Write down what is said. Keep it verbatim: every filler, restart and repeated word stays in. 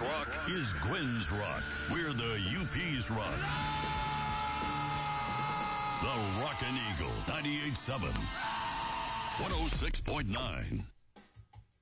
rock is Gwen's rock. We're the U P's rock. The Rockin' Eagle, ninety-eight point seven, one oh six point nine.